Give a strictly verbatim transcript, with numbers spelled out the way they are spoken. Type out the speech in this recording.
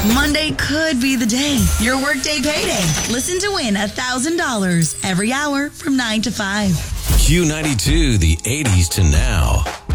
Monday could be the day. Your workday payday. Listen to win one thousand dollars every hour from nine to five. Q ninety-two, the eighties to now.